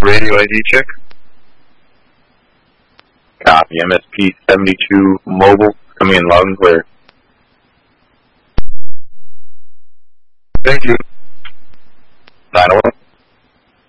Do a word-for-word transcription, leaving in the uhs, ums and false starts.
Radio I D check. Copy. M S P seventy-two mobile coming in loud and clear. Thank you. nine oh one.